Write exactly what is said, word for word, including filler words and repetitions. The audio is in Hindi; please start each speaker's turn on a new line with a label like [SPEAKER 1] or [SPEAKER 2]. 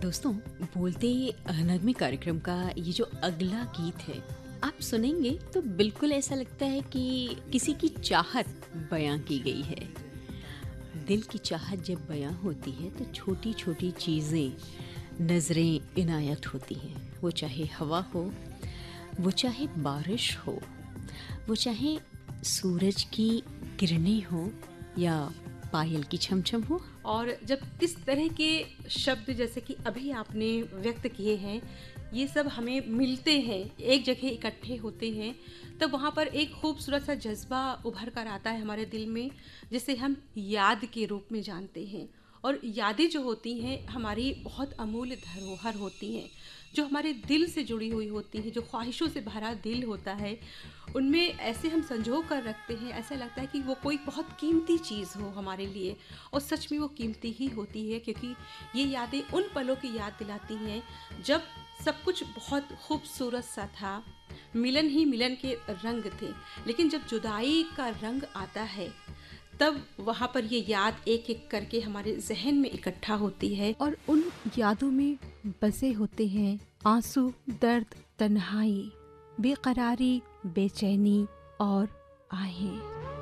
[SPEAKER 1] दोस्तों, बोलते नगमे कार्यक्रम का ये जो अगला गीत है, आप सुनेंगे तो बिल्कुल ऐसा लगता है कि किसी की चाहत बयां की गई है। दिल की चाहत जब बयां होती है तो छोटी छोटी चीज़ें, नज़रें इनायत होती हैं। वो चाहे हवा हो, वो चाहे बारिश हो, वो चाहे सूरज की किरणें हो या पायल की छमछम हो।
[SPEAKER 2] और जब किस तरह के शब्द जैसे कि अभी आपने व्यक्त किए हैं, ये सब हमें मिलते हैं, एक जगह इकट्ठे होते हैं, तब वहाँ पर एक खूबसूरत सा जज्बा उभर कर आता है हमारे दिल में, जिसे हम याद के रूप में जानते हैं। और यादें जो होती हैं हमारी बहुत अमूल्य धरोहर होती हैं, जो हमारे दिल से जुड़ी हुई होती हैं, जो ख्वाहिशों से भरा दिल होता है, उनमें ऐसे हम संजो कर रखते हैं। ऐसा लगता है कि वो कोई बहुत कीमती चीज़ हो हमारे लिए, और सच में वो कीमती ही होती है, क्योंकि ये यादें उन पलों की याद दिलाती हैं जब सब कुछ बहुत खूबसूरत सा था, मिलन ही मिलन के रंग थे। लेकिन जब जुदाई का रंग आता है तब वहाँ पर ये याद एक एक करके हमारे जहन में इकट्ठा होती है।
[SPEAKER 3] और उन यादों में बसे होते हैं आंसू, दर्द, तन्हाई, बेकरारी, बेचैनी और आहें।